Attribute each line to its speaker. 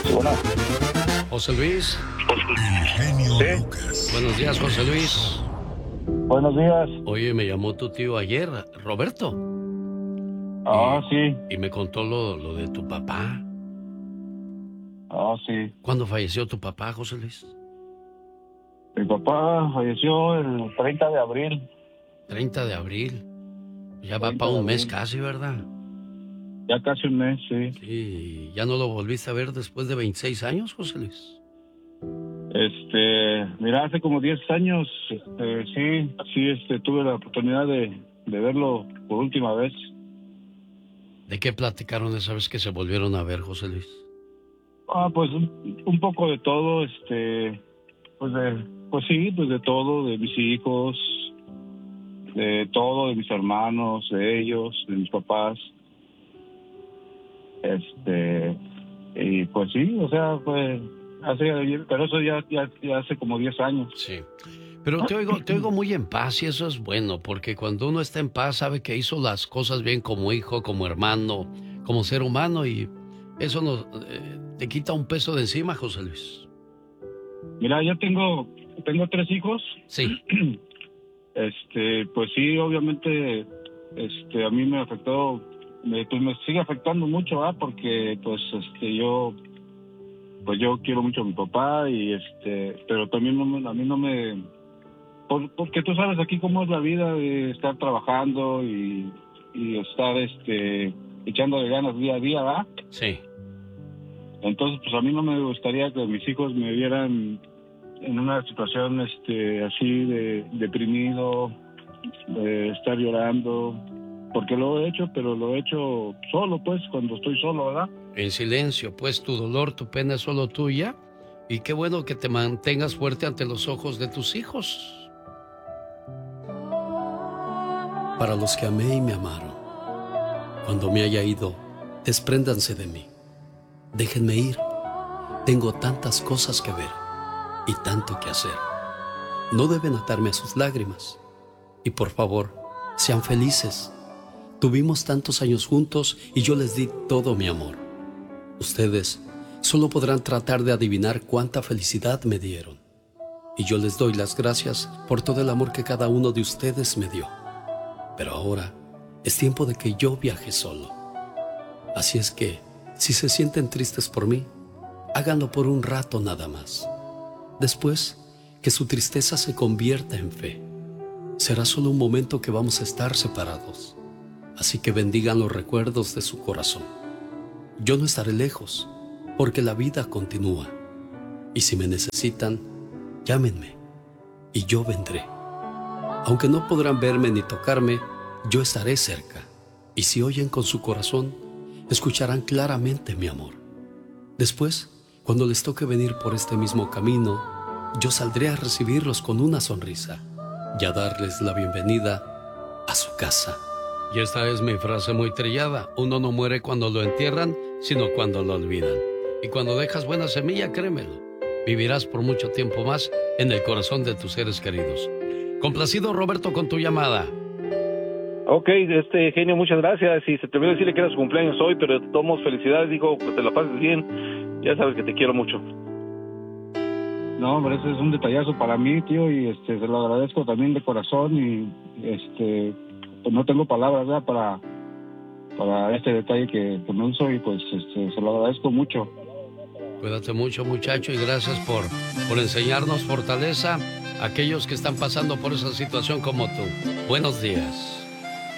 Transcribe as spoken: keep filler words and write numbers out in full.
Speaker 1: Bueno.
Speaker 2: José Luis.
Speaker 3: El genio
Speaker 1: Sí.
Speaker 3: Lucas.
Speaker 2: Buenos días, José Luis.
Speaker 1: Buenos días.
Speaker 2: Oye, me llamó tu tío ayer, Roberto.
Speaker 1: Ah,
Speaker 2: y,
Speaker 1: sí.
Speaker 2: Y me contó lo, lo de tu papá.
Speaker 1: Ah, sí.
Speaker 2: ¿Cuándo falleció tu papá, José Luis?
Speaker 1: Mi papá falleció el treinta de abril.
Speaker 2: treinta de abril. Ya va
Speaker 1: treinta
Speaker 2: para
Speaker 1: de
Speaker 2: un mes
Speaker 1: abril.
Speaker 2: casi, ¿verdad?
Speaker 1: Ya casi un mes, sí.
Speaker 2: Sí. ¿Ya no lo volviste a ver después de veintiséis años, José Luis?
Speaker 1: Este, mira, hace como diez años, este, sí, sí, este, tuve la oportunidad de, de verlo por última vez.
Speaker 2: ¿De qué platicaron esa vez que se volvieron a ver, José Luis?
Speaker 1: Ah, pues un, un poco de todo, este, pues de, pues sí, pues de todo, de mis hijos, de todo, de mis hermanos, de ellos, de mis papás. Este, y pues sí, o sea, pues, hace, pero eso ya, ya, ya hace como diez años.
Speaker 2: Sí. Pero te oigo, te oigo muy en paz y eso es bueno, porque cuando uno está en paz sabe que hizo las cosas bien como hijo, como hermano, como ser humano y eso nos, eh, te quita un peso de encima, José Luis.
Speaker 1: Mira, yo tengo, tengo tres hijos.
Speaker 2: Sí.
Speaker 1: Este, pues sí, obviamente, este, a mí me afectó, me, pues me sigue afectando mucho, ¿ah? Porque, pues, este, yo, pues yo quiero mucho a mi papá y, este, pero también no me, a mí no me, por, porque tú sabes aquí cómo es la vida de estar trabajando y, y estar, este, echándole ganas día a día, ¿verdad?
Speaker 2: Sí.
Speaker 1: Entonces, pues a mí no me gustaría que mis hijos me vieran en una situación este así de deprimido, de estar llorando, porque lo he hecho, pero lo he hecho solo, pues, cuando estoy solo, ¿verdad?
Speaker 2: En silencio, pues tu dolor, tu pena es solo tuya y qué bueno que te mantengas fuerte ante los ojos de tus hijos. Para los que amé y me amaron, cuando me haya ido, despréndanse de mí. Déjenme ir. Tengo tantas cosas que ver y tanto que hacer. No deben atarme a sus lágrimas. Y por favor, sean felices. Tuvimos tantos años juntos y yo les di todo mi amor. Ustedes solo podrán tratar de adivinar cuánta felicidad me dieron. Y yo les doy las gracias por todo el amor que cada uno de ustedes me dio. Pero ahora es tiempo de que yo viaje solo. Así es que, si se sienten tristes por mí, háganlo por un rato nada más. Después, que su tristeza se convierta en fe. Será solo un momento que vamos a estar separados. Así que bendigan los recuerdos de su corazón. Yo no estaré lejos, porque la vida continúa. Y si me necesitan, llámenme, y yo vendré. Aunque no podrán verme ni tocarme, yo estaré cerca. Y si oyen con su corazón, escucharán claramente mi amor. Después, cuando les toque venir por este mismo camino, yo saldré a recibirlos con una sonrisa y a darles la bienvenida a su casa. Y esta es mi frase muy trillada. Uno no muere cuando lo entierran, sino cuando lo olvidan. Y cuando dejas buena semilla, créemelo, vivirás por mucho tiempo más en el corazón de tus seres queridos. Complacido, Roberto, con tu llamada.
Speaker 4: Ok, este genio, muchas gracias. Y se te olvidó decirle que era su cumpleaños hoy, pero tomamos felicidades, digo, que te la pases bien. Ya sabes que te quiero mucho.
Speaker 1: No, hombre, ese es un detallazo para mí, tío, y este, se lo agradezco también de corazón y, este, pues no tengo palabras, ¿verdad? para para este detalle que, que me uso y pues este, se lo agradezco mucho.
Speaker 2: Cuídate mucho, muchacho, y gracias por, por enseñarnos fortaleza a aquellos que están pasando por esa situación como tú. Buenos días.